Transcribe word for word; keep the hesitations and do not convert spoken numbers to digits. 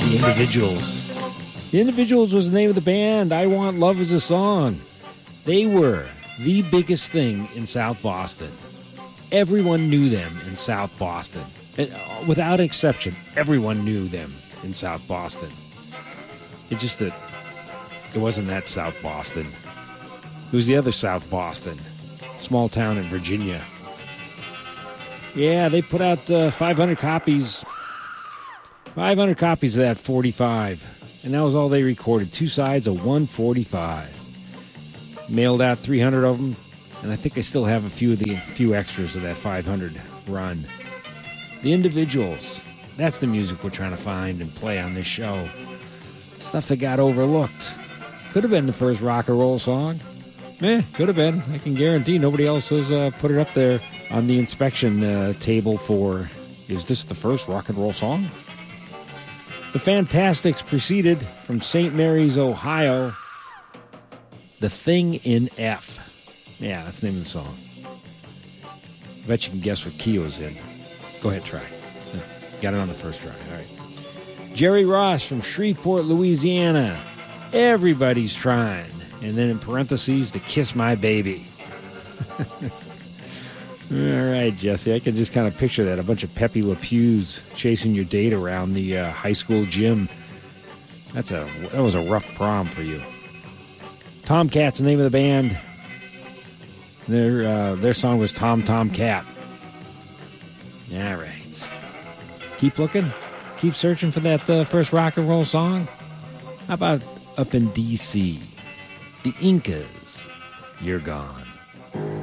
The Individuals. The Individuals was the name of the band. I Want Love Is a Song. They were the biggest thing in South Boston. Everyone knew them in South Boston. And, uh, without exception, everyone knew them in South Boston. It just that it wasn't that South Boston. It was the other South Boston, small town in Virginia. Yeah, they put out uh, five hundred copies. five hundred copies of that forty-five. And that was all they recorded. Two sides of one forty-five. Mailed out three hundred of them. And I think I still have a few of the few extras of that five hundred run. The Individuals. That's the music we're trying to find and play on this show. Stuff that got overlooked. Could have been the first rock and roll song. Eh, could have been. I can guarantee nobody else has uh, put it up there on the inspection uh, table for, is this the first rock and roll song? The Fantastics preceded from Saint Mary's, Ohio, The Thing in F. Yeah, that's the name of the song. I bet you can guess what key it was in. Go ahead, try. Got it on the first try. All right. Jerry Ross from Shreveport, Louisiana. Everybody's trying. And then in parentheses, To Kiss My Baby. All right, Jesse. I can just kind of picture that. A bunch of Pepe Le Pews chasing your date around the uh, high school gym. That's a that was a rough prom for you. Tomcats, the name of the band. Their uh, their song was Tom Tom Cat. All right. Keep looking. Keep searching for that uh, first rock and roll song. How about up in D C? The Incas, You're Gone.